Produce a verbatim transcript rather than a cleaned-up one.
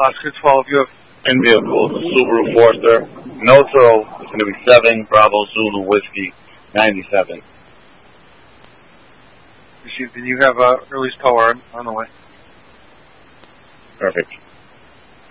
Oscar twelve, you have... In vehicle, Subaru Forester. Noto is going to be seven, Bravo Zulu Whiskey, ninety-seven. Then you have uh, release power on the way. Perfect.